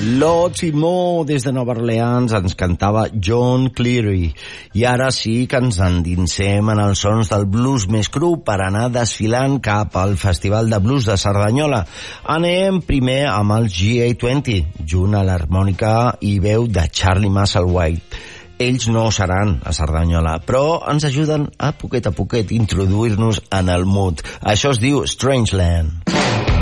Lots i Mo des de Nova Orleans ens cantava John Cleary. I ara sí que ens endinsem en els sons del blues més cru per anar desfilant cap al Festival de Blues de Cerdanyola. Anem primer amb el GA20, junt a l'harmònica i veu de Charlie Musselwhite. Ells no seran a Cerdanyola, però ens ajuden a poquet introduir-nos en el mood. Això es diu Strangeland.